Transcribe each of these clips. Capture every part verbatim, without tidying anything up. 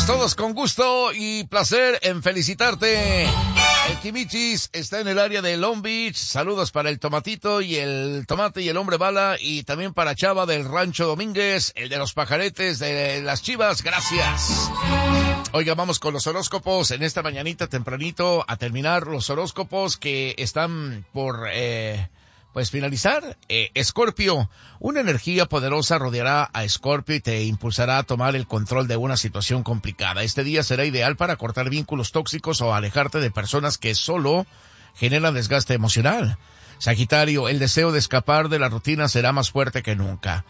Saludos todos con gusto y placer en felicitarte. El Kimichis está en el área de Long Beach. Saludos para el Tomatito y el Tomate y el Hombre Bala, y también para Chava del Rancho Domínguez, el de los pajaretes de las Chivas. Gracias. Oiga, vamos con los horóscopos en esta mañanita tempranito a terminar los horóscopos que están por eh, pues finalizar. eh, Escorpio, una energía poderosa rodeará a Escorpio y te impulsará a tomar el control de una situación complicada. Este día será ideal para cortar vínculos tóxicos o alejarte de personas que solo generan desgaste emocional. Sagitario, el deseo de escapar de la rutina será más fuerte que nunca.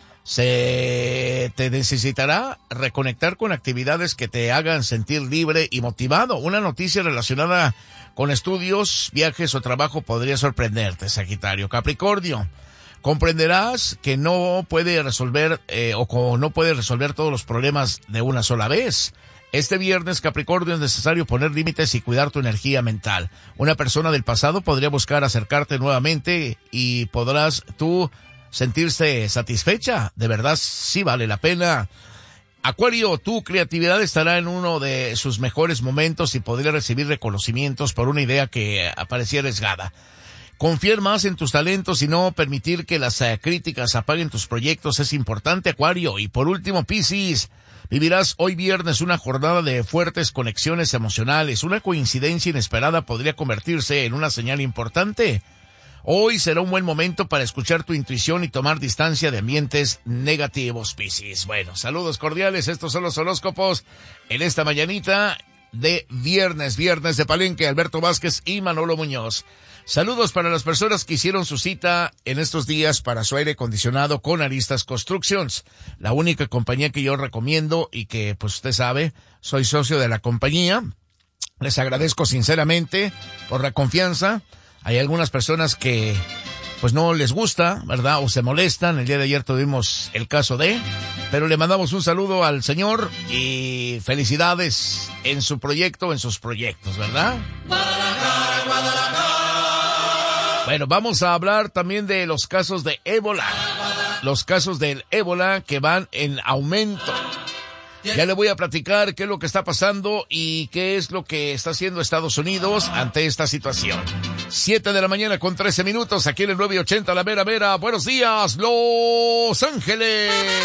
Se te necesitará reconectar con actividades que te hagan sentir libre y motivado. Una noticia relacionada con estudios, viajes o trabajo podría sorprenderte, Sagitario. Capricornio, comprenderás que no puede resolver eh, o no puede resolver todos los problemas de una sola vez. Este viernes, Capricornio, es necesario poner límites y cuidar tu energía mental. Una persona del pasado podría buscar acercarte nuevamente y podrás tú sentirse satisfecha. De verdad, sí vale la pena. Acuario, tu creatividad estará en uno de sus mejores momentos y podría recibir reconocimientos por una idea que parecía arriesgada. Confiar más en tus talentos y no permitir que las uh, críticas apaguen tus proyectos es importante, Acuario. Y por último, Piscis, vivirás hoy viernes una jornada de fuertes conexiones emocionales. Una coincidencia inesperada podría convertirse en una señal importante. Hoy será un buen momento para escuchar tu intuición y tomar distancia de ambientes negativos, Piscis. Bueno, saludos cordiales. Estos son los horóscopos en esta mañanita de viernes, viernes de Palenque. Alberto Vázquez y Manolo Muñoz. Saludos para las personas que hicieron su cita en estos días para su aire acondicionado con Aristas Constructions, la única compañía que yo recomiendo y que, pues usted sabe, soy socio de la compañía. Les agradezco sinceramente por la confianza. Hay algunas personas que pues no les gusta, ¿verdad? O se molestan. El día de ayer tuvimos el caso de, pero le mandamos un saludo al señor y felicidades en su proyecto, en sus proyectos, ¿verdad? Guadalajara, Guadalajara. Bueno, vamos a hablar también de los casos de ébola. Los casos del ébola que van en aumento. Ya le voy a platicar qué es lo que está pasando y qué es lo que está haciendo Estados Unidos ante esta situación. Siete de la mañana con trece minutos, aquí en el nueve ochenta La Vera Vera. Buenos días, Los Ángeles.